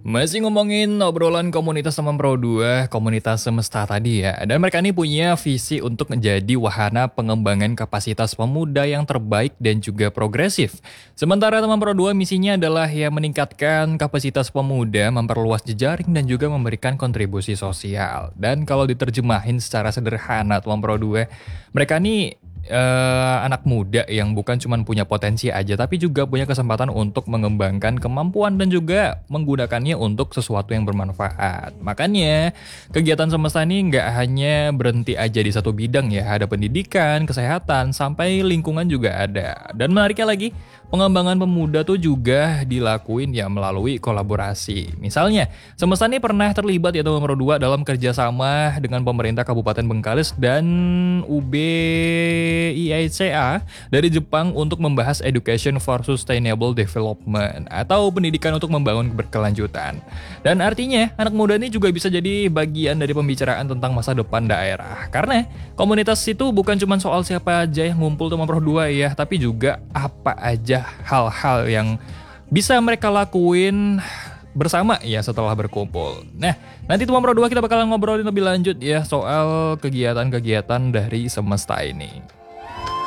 Masih ngomongin obrolan komunitas teman Pro 2, komunitas semesta tadi ya. Dan mereka ini punya visi untuk menjadi wahana pengembangan kapasitas pemuda yang terbaik dan juga progresif. Sementara teman Pro 2 misinya adalah ya meningkatkan kapasitas pemuda, memperluas jejaring dan juga memberikan kontribusi sosial. Dan kalau diterjemahin secara sederhana teman Pro 2, mereka ini anak muda yang bukan cuma punya potensi aja tapi juga punya kesempatan untuk mengembangkan kemampuan dan juga menggunakannya untuk sesuatu yang bermanfaat. Makanya kegiatan semesta ini nggak hanya berhenti aja di satu bidang ya, ada pendidikan, kesehatan, sampai lingkungan juga ada. Dan menariknya lagi, pengembangan pemuda tuh juga dilakuin ya melalui kolaborasi. Misalnya, semesta ini pernah terlibat ya teman Pro 2 dalam kerjasama dengan pemerintah Kabupaten Bengkalis dan UBIICA dari Jepang untuk membahas Education for Sustainable Development atau pendidikan untuk membangun berkelanjutan. Dan artinya anak muda ini juga bisa jadi bagian dari pembicaraan tentang masa depan daerah. Karena komunitas itu bukan cuma soal siapa aja yang ngumpul teman Pro 2 ya, tapi juga apa aja hal-hal yang bisa mereka lakuin bersama ya setelah berkumpul. Nah, nanti teman Pro 2 kita bakalan ngobrolin lebih lanjut ya soal kegiatan-kegiatan dari semesta ini.